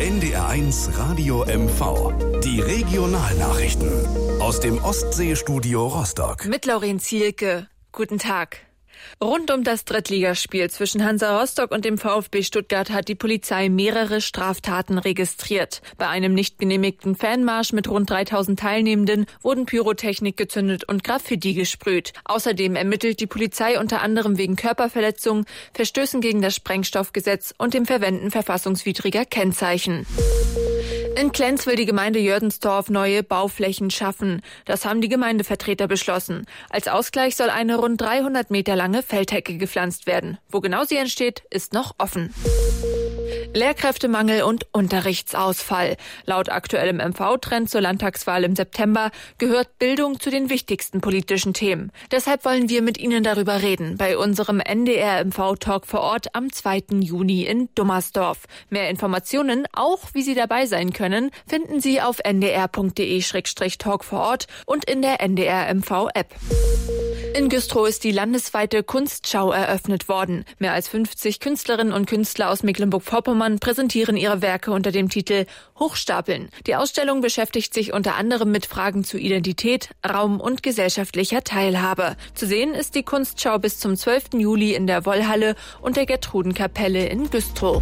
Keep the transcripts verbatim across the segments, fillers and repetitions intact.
N D R eins Radio M V. Die Regionalnachrichten aus dem Ostseestudio Rostock. Mit Lauren Zielke. Guten Tag. Rund um das Drittligaspiel zwischen Hansa Rostock und dem VfB Stuttgart hat die Polizei mehrere Straftaten registriert. Bei einem nicht genehmigten Fanmarsch mit rund dreitausend Teilnehmenden wurden Pyrotechnik gezündet und Graffiti gesprüht. Außerdem ermittelt die Polizei unter anderem wegen Körperverletzung, Verstößen gegen das Sprengstoffgesetz und dem Verwenden verfassungswidriger Kennzeichen. In Klenz will die Gemeinde Jördensdorf neue Bauflächen schaffen. Das haben die Gemeindevertreter beschlossen. Als Ausgleich soll eine rund dreihundert Meter lange Feldhecke gepflanzt werden. Wo genau sie entsteht, ist noch offen. Lehrkräftemangel und Unterrichtsausfall. Laut aktuellem M V-Trend zur Landtagswahl im September gehört Bildung zu den wichtigsten politischen Themen. Deshalb wollen wir mit Ihnen darüber reden bei unserem N D R M V-Talk vor Ort am zweiten Juni in Dummersdorf. Mehr Informationen, auch wie Sie dabei sein können, finden Sie auf n d r punkt d e slash talk vor Ort und in der N D R M V-App. In Güstrow ist die landesweite Kunstschau eröffnet worden. Mehr als fünfzig Künstlerinnen und Künstler aus Mecklenburg-Vorpommern präsentieren ihre Werke unter dem Titel Hochstapeln. Die Ausstellung beschäftigt sich unter anderem mit Fragen zu Identität, Raum und gesellschaftlicher Teilhabe. Zu sehen ist die Kunstschau bis zum zwölften Juli in der Wollhalle und der Gertrudenkapelle in Güstrow.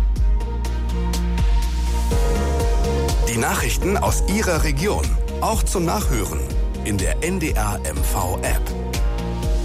Die Nachrichten aus Ihrer Region, auch zum Nachhören in der N D R M V-App.